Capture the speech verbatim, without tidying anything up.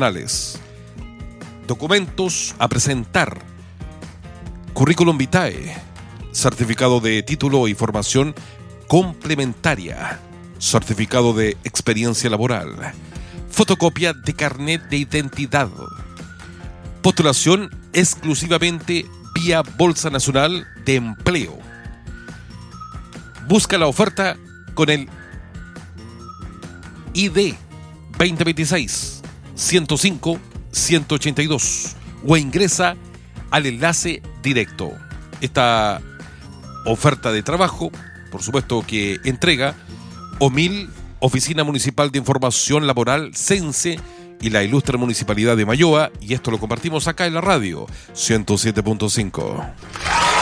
profesionales. Documentos a presentar: currículum vitae, certificado de título y formación complementaria, certificado de experiencia laboral, fotocopia de carnet de identidad. Postulación exclusivamente vía Bolsa Nacional de Empleo. Busca la oferta con el I D veinte veintiséis, ciento cinco, ciento ochenta y dos o ingresa al enlace directo. Esta oferta de trabajo, por supuesto que entrega O M I L, Oficina Municipal de Información Laboral, CENSE, y la ilustre Municipalidad de Mayoa, y esto lo compartimos acá en la radio ciento siete punto cinco.